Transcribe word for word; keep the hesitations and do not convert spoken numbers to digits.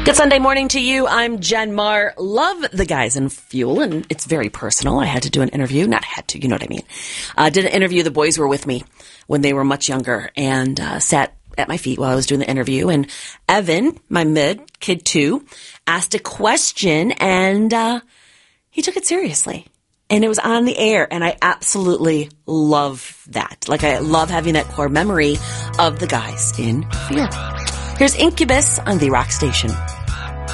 Good Sunday morning to you. I'm Jen Marr. Love the guys in Fuel, and it's very personal. I had to do an interview. Not had to, you know what I mean. Uh, did an interview. The boys were with me when they were much younger and uh, sat at my feet while I was doing the interview. And Evan, my mid, kid two, asked a question, and uh, he took it seriously. And it was on the air, and I absolutely love that. Like, I love having that core memory of the guys in Fuel. Here's Incubus on The Rock Station.